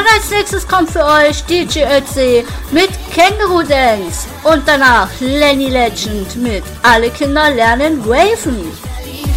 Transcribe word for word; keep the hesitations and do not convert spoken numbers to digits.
Und als nächstes kommt für euch D J Ötzi mit Känguru Dance. Und danach Lenny Legend mit Alle Kinder lernen Waven.